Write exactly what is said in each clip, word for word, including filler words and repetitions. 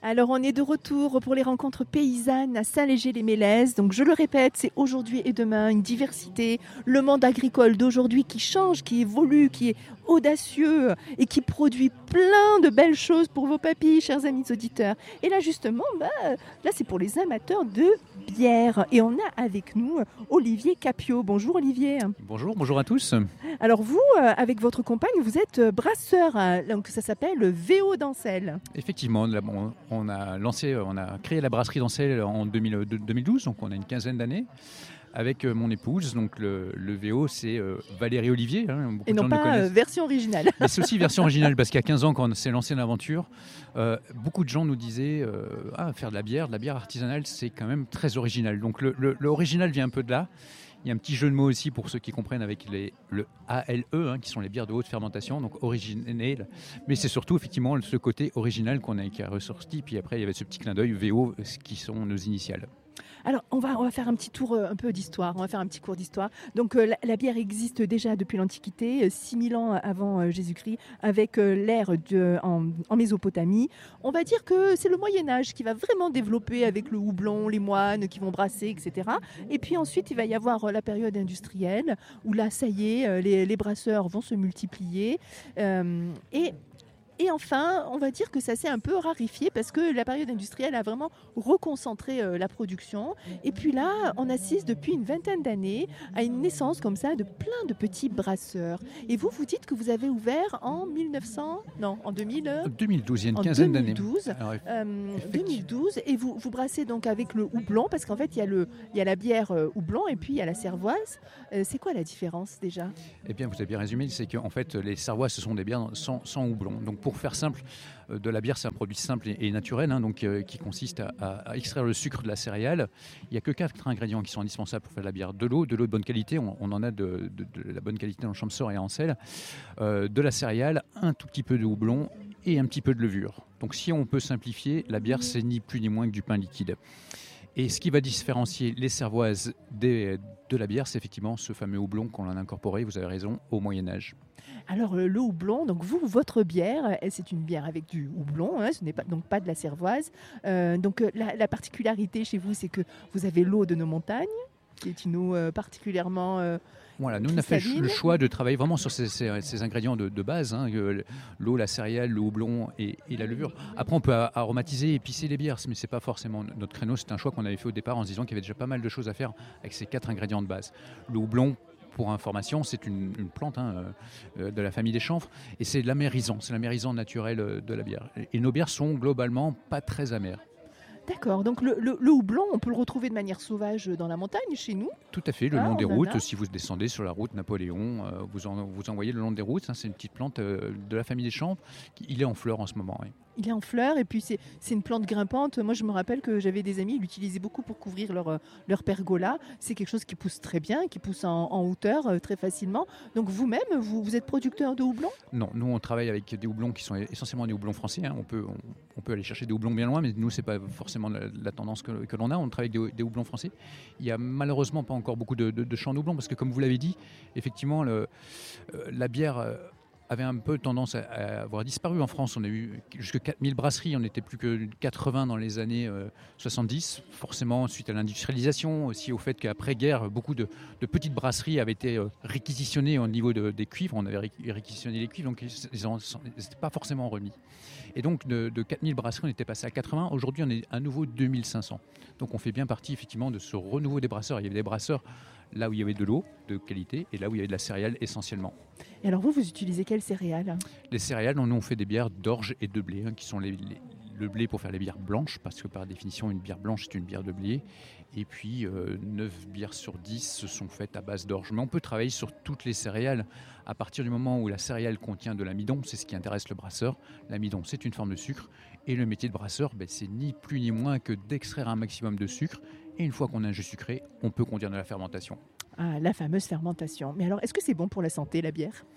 Alors, on est de retour pour les rencontres paysannes à Saint-Léger-les-Mélèzes. Donc, je le répète, c'est aujourd'hui et demain une diversité. Le monde agricole d'aujourd'hui qui change, qui évolue, qui est audacieux et qui produit plein de belles choses pour vos papilles, chers amis auditeurs. Et là, justement, bah, là, c'est pour les amateurs de bière. Et on a avec nous Olivier Capiot. Bonjour Olivier. Bonjour, bonjour à tous. Alors vous, avec votre compagne, vous êtes brasseur. Donc ça s'appelle V O d'Ancel. Effectivement, on, on a lancé, on a créé la brasserie d'Ancel en deux mille douze, donc on a une quinzaine d'années. Avec mon épouse, donc le, le V O, c'est euh, Valérie Olivier. Hein, et non pas euh, version originale. Mais c'est aussi version originale, parce qu'il y a quinze ans, quand on s'est lancé l'aventure, euh, beaucoup de gens nous disaient euh, ah, faire de la bière, de la bière artisanale, c'est quand même très original. Donc le, le, le original vient un peu de là. Il y a un petit jeu de mots aussi pour ceux qui comprennent avec les, le A L E, hein, qui sont les bières de haute fermentation, donc original. Mais c'est surtout effectivement ce côté original qu'on a, qui a ressorti. Puis après, il y avait ce petit clin d'œil V O, qui sont nos initiales. Alors, on va, on va faire un petit tour euh, un peu d'histoire, on va faire un petit cours d'histoire. Donc, euh, la, la bière existe déjà depuis l'Antiquité, six mille ans avant euh, Jésus-Christ, avec euh, l'ère de, en, en Mésopotamie. On va dire que c'est le Moyen-Âge qui va vraiment développer avec le houblon, les moines qui vont brasser, et cetera. Et puis ensuite, il va y avoir euh, la période industrielle, où là, ça y est, euh, les, les brasseurs vont se multiplier. Euh, et Et enfin, on va dire que ça s'est un peu rarifié parce que la période industrielle a vraiment reconcentré euh, la production. Et puis là, on assiste depuis une vingtaine d'années à une naissance comme ça de plein de petits brasseurs. Et vous, vous dites que vous avez ouvert en mille neuf cents, non, en deux mille, deux mille douze, il y a une quinzaine d'années. deux mille douze, euh, deux mille douze, et vous, vous brassez donc avec le houblon, parce qu'en fait, il y a, le, il y a la bière euh, houblon et puis il y a la cervoise. Euh, c'est quoi la différence déjà ? Eh bien, vous avez bien résumé, c'est qu'en fait, les cervoises, ce sont des bières sans, sans houblon. Donc, pour faire simple, euh, de la bière, c'est un produit simple et, et naturel, hein, donc, euh, qui consiste à, à, à extraire le sucre de la céréale. Il n'y a que quatre ingrédients qui sont indispensables pour faire de la bière. De l'eau, de l'eau de bonne qualité, on, on en a de, de, de la bonne qualité dans le Champsaur et à Ancel. Euh, de la céréale, un tout petit peu de houblon et un petit peu de levure. Donc, si on peut simplifier, la bière, c'est ni plus ni moins que du pain liquide. Et ce qui va différencier les cervoises des, de la bière, c'est effectivement ce fameux houblon qu'on a incorporé, vous avez raison, au Moyen-Âge. Alors le houblon, donc vous, votre bière, c'est une bière avec du houblon, hein, ce n'est pas, donc pas de la cervoise. Euh, donc la, la particularité chez vous, c'est que vous avez l'eau de nos montagnes, qui est une eau euh, particulièrement euh, Voilà, nous on a fait le choix de travailler vraiment sur ces, ces, ces ingrédients de, de base, hein, l'eau, la céréale, le houblon et, et la levure. Après on peut aromatiser et épicer les bières, mais c'est pas forcément notre créneau, c'est un choix qu'on avait fait au départ en se disant qu'il y avait déjà pas mal de choses à faire avec ces quatre ingrédients de base. Le houblon, pour information, c'est une, une plante hein, euh, de la famille des chanvres et c'est l'amérisant, c'est l'amérisant naturel de la bière. Et nos bières sont globalement pas très amères. D'accord, donc le, le, le houblon, on peut le retrouver de manière sauvage dans la montagne, chez nous. Tout à fait, le ah, long des routes. Si vous descendez sur la route Napoléon, euh, vous, en, vous envoyez le long des routes. Hein, c'est une petite plante euh, de la famille des chanvres. Il est en fleurs en ce moment. Oui. Il est en fleurs et puis c'est, c'est une plante grimpante. Moi, je me rappelle que j'avais des amis, ils l'utilisaient beaucoup pour couvrir leur, leur pergola. C'est quelque chose qui pousse très bien, qui pousse en, en hauteur euh, très facilement. Donc vous-même, vous, vous êtes producteur de houblon ? Non, nous on travaille avec des houblons qui sont essentiellement des houblons français. Hein. On, peut, on, on peut aller chercher des houblons bien loin, mais nous c'est pas forcément la, la tendance que, que l'on a. On travaille avec des, des houblons français. Il y a malheureusement pas encore beaucoup de, de, de champs de houblon parce que comme vous l'avez dit, effectivement le, euh, la bière... Euh, avait un peu tendance à, à avoir disparu en France. On a eu jusqu'à quatre mille brasseries, on n'était plus que quatre-vingts dans les années euh, soixante-dix. Forcément, suite à l'industrialisation, aussi au fait qu'après-guerre, beaucoup de, de petites brasseries avaient été euh, réquisitionnées au niveau de, des cuivres. On avait ré, réquisitionné les cuivres, donc ils n'étaient pas forcément remis. Et donc, de, de quatre mille brasseries, on était passé à quatre-vingts. Aujourd'hui, on est à nouveau deux mille cinq cents. Donc, on fait bien partie, effectivement, de ce renouveau des brasseurs. Il y avait des brasseurs là où il y avait de l'eau de qualité et là où il y avait de la céréale essentiellement. Et alors vous, vous utilisez quelles céréales ? Les céréales, nous on fait des bières d'orge et de blé, hein, qui sont les, les, le blé pour faire les bières blanches, parce que par définition une bière blanche c'est une bière de blé. Et puis euh, neuf bières sur dix se sont faites à base d'orge. Mais on peut travailler sur toutes les céréales à partir du moment où la céréale contient de l'amidon, c'est ce qui intéresse le brasseur. L'amidon c'est une forme de sucre et le métier de brasseur ben, c'est ni plus ni moins que d'extraire un maximum de sucre. Et une fois qu'on a un jus sucré, on peut conduire de la fermentation. Ah, la fameuse fermentation. Mais alors, est-ce que c'est bon pour la santé, la bière ?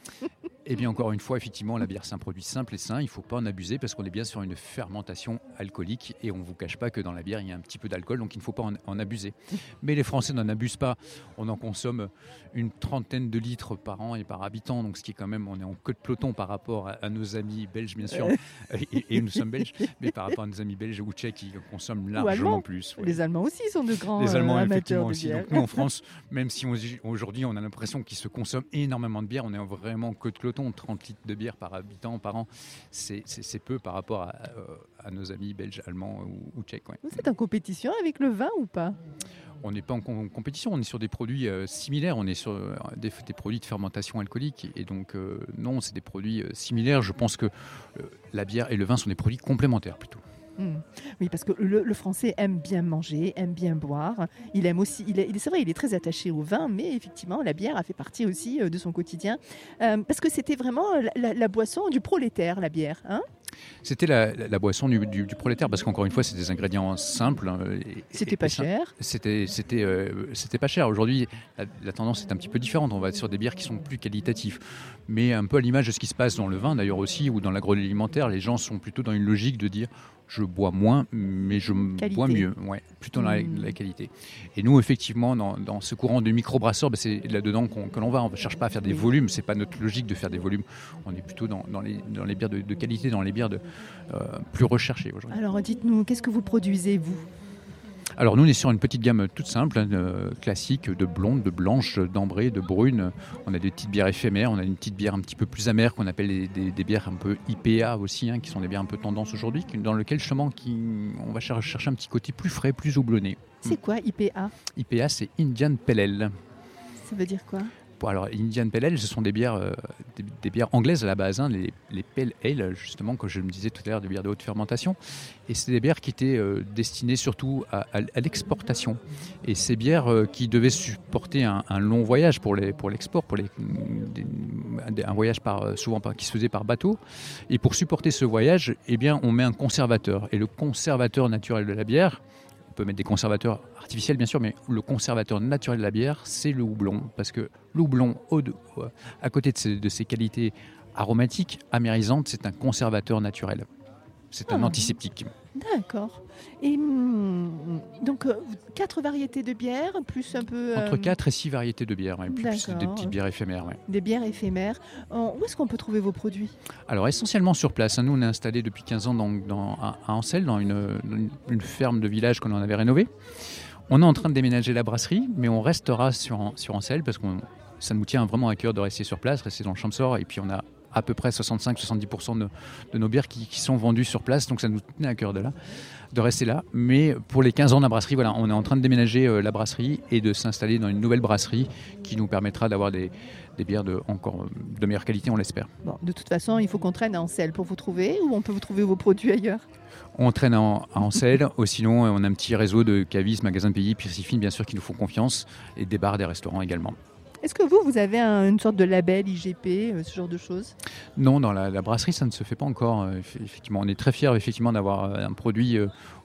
Eh bien, encore une fois, effectivement, la bière, c'est un produit simple et sain. Il ne faut pas en abuser parce qu'on est bien sur une fermentation alcoolique et on ne vous cache pas que dans la bière, il y a un petit peu d'alcool, donc il ne faut pas en, en abuser. Mais les Français n'en abusent pas. On en consomme une trentaine de litres par an et par habitant, donc ce qui est quand même, on est en queue de peloton par rapport à, à nos amis belges, bien sûr, et, et nous sommes belges, mais par rapport à nos amis belges ou tchèques qui consomment largement plus. Ouais. Les Allemands aussi sont de grands Les Allemands, euh, effectivement, amateurs de aussi. bière. Donc nous, en France, même si on, aujourd'hui, on a l'impression qu'ils se consomment énormément de bière, on est vraiment queue de peloton, trente litres de bière par habitant par an, c'est, c'est, c'est peu par rapport à, à nos amis belges, allemands ou, ou tchèques. Ouais. Vous êtes en compétition avec le vin ou pas ? On n'est pas en com- compétition, on est sur des produits euh, similaires, on est sur euh, des, des produits de fermentation alcoolique. Et donc, euh, non, c'est des produits euh, similaires. Je pense que euh, la bière et le vin sont des produits complémentaires plutôt. Mmh. Oui, parce que le, le Français aime bien manger, aime bien boire. Il aime aussi, il est, il est- c'est vrai, il est très attaché au vin, mais effectivement, la bière a fait partie aussi euh, de son quotidien. Euh, parce que c'était vraiment la, la- la boisson du prolétaire, la bière. Hein. C'était la, la, la boisson du, du, du prolétaire, parce qu'encore une fois, c'est des ingrédients simples. hein, et- C'était et- pas et ça- cher. C'était, c'était, euh, c'était pas cher. Aujourd'hui, la, la tendance est un petit peu différente. On va être sur des bières qui sont plus qualitatives. Mais un peu à l'image de ce qui se passe dans le vin, d'ailleurs aussi, ou dans l'agroalimentaire, les gens sont plutôt dans une logique de dire je bois moins, mais je Qualité. bois mieux. Ouais, plutôt dans la, Mmh. la qualité. Et nous, effectivement, dans, dans ce courant de microbrasseurs, ben c'est là-dedans qu'on, que l'on va. On ne cherche pas à faire des Oui. volumes. C'est pas notre logique de faire des volumes. On est plutôt dans, dans, les, dans les bières de, de qualité, dans les bières de, euh, plus recherchées aujourd'hui. Alors, dites-nous, qu'est-ce que vous produisez, vous ? Alors nous, on est sur une petite gamme toute simple, hein, euh, classique, de blonde, de blanche, d'ambrée, de brune. On a des petites bières éphémères, on a une petite bière un petit peu plus amère qu'on appelle les- des, des bières un peu I P A aussi, hein, qui sont des bières un peu tendance aujourd'hui, qui- dans lesquelles justement qui, on va cher- chercher un petit côté plus frais, plus houblonné. C'est quoi I P A ? I P A, c'est Indian Pale Ale. Ça veut dire quoi ? Bon, alors, Indian Pale Ale, ce sont des bières, euh, des, des bières anglaises à la base, hein, les, les Pale Ale, justement, comme je me disais tout à l'heure, des bières de haute fermentation. Et c'est des bières qui étaient euh, destinées surtout à, à- à l'exportation. Et ces bières euh, qui devaient supporter un, un long voyage pour, les, pour l'export, pour les, des- un voyage par, euh, souvent par- qui se faisait par bateau. Et pour supporter ce voyage, eh bien, on met un conservateur. Et le conservateur naturel de la bière, on peut mettre des conservateurs artificiels bien sûr, mais le conservateur naturel de la bière, c'est le houblon. Parce que le houblon, au de- à côté de ses, de ses qualités aromatiques, amérisantes, c'est un conservateur naturel. C'est un Ah. antiseptique. D'accord. Et hum, donc, euh, quatre variétés de bières, plus un peu... euh, Entre quatre et six variétés de bières, ouais, plus des D'accord. petites bières éphémères. Ouais. Des bières éphémères. En- Où est-ce qu'on peut trouver vos produits ? Alors essentiellement sur place. hein. Nous, on est installé depuis quinze ans dans, dans- à à Ancel, dans une, une- une ferme de village qu'on en avait rénovée. On est en train de déménager la brasserie, mais on restera sur, sur Ancel parce que ça nous tient vraiment à cœur de rester sur place, rester dans le Champsor. Et puis on a à peu près soixante-cinq à soixante-dix pour cent de, de nos bières qui, qui sont vendues sur place, donc ça nous tenait à cœur de, là, de rester là. Mais pour les quinze ans de la brasserie, voilà, on est en train de déménager euh, la brasserie et de s'installer dans une nouvelle brasserie qui nous permettra d'avoir des, des bières de, encore euh, de meilleure qualité, on l'espère. Bon, de toute façon, il faut qu'on traîne à Ancel pour vous trouver, ou on peut vous trouver vos produits ailleurs ? On traîne en- à Ancel, ou sinon euh, on a un petit réseau de cavistes, magasins de pays, piscifines bien sûr qui nous font confiance, et des bars, des restaurants également. Est-ce que vous, vous avez un- une sorte de label I G P, euh, ce genre de choses ? Non, dans la, la brasserie ça ne se fait pas encore. euh, eff- Effectivement, on est très fiers effectivement d'avoir euh, un produit euh,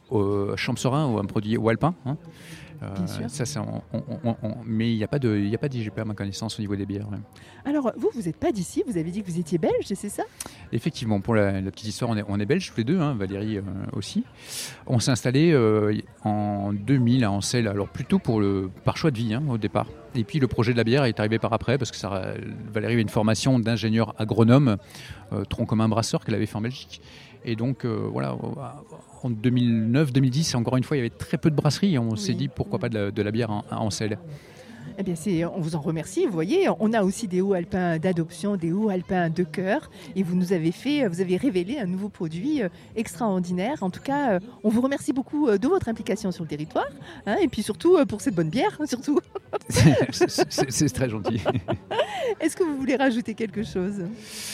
au Champsorin ou un produit au Alpin. hein. Euh, Bien sûr. Ça, c'est on- on- on- on- mais il n'y a pas de, il y a pas d'I G P à ma connaissance au niveau des bières. ouais. Alors, vous, vous n'êtes pas d'ici, vous avez dit que vous étiez belge, c'est ça ? Effectivement, pour la, la petite histoire, on est, on est belges tous les deux, hein, Valérie euh, aussi. On s'est installé euh, en deux mille à Ancel, alors plutôt pour le, par choix de vie hein, au départ. Et puis le projet de la bière est arrivé par après, parce que ça, Valérie avait une formation d'ingénieur agronome, euh, tronc commun brasseur qu'elle avait fait en Belgique. Et donc euh, voilà, en deux mille neuf deux mille dix, encore une fois, il y avait très peu de brasseries. Et on Oui. s'est dit pourquoi pas de la, de la bière à Ancel. Eh bien, c'est, on vous en remercie. Vous voyez, on a aussi des hauts alpins d'adoption, des hauts alpins de cœur. Et vous nous avez fait, vous avez révélé un nouveau produit euh, extraordinaire. En tout cas, euh, on vous remercie beaucoup euh, de votre implication sur le territoire. hein, et puis surtout euh, pour cette bonne bière, surtout. c'est, c'est- c'est très gentil. Est-ce que vous voulez rajouter quelque chose ?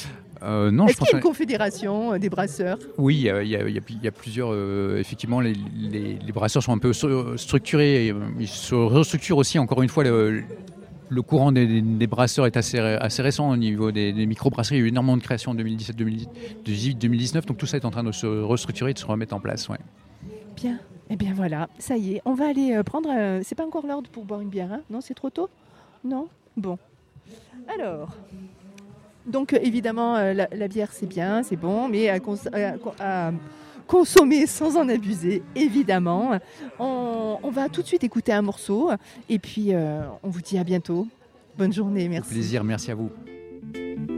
Euh, non, je Est-ce pense qu'il y a une confédération euh, des brasseurs ? Oui, il y a, il y a- il y a- il y a plusieurs. euh, effectivement, les, les- les brasseurs sont un peu stru- structurés. et, euh, Ils se restructurent aussi. Encore une fois, le, le courant des, des brasseurs est assez, ré- assez récent au niveau des, des micro-brasseries. Il y a eu énormément de créations en deux mille dix-sept, deux mille dix-huit, deux mille dix-neuf. Donc tout ça est en train de se restructurer, de se remettre en place. Ouais. Bien. Eh bien voilà, ça y est. On va aller euh, prendre... euh, c'est pas encore l'heure pour boire une bière, hein ? Non, c'est trop tôt ? Non ? Bon. Alors... Donc euh, évidemment, euh, la, la bière c'est bien, c'est bon, mais à, cons- à- à consommer sans en abuser, évidemment. On, on va tout de suite écouter un morceau et puis euh, on vous dit à bientôt. Bonne journée, Au merci. plaisir, merci à vous.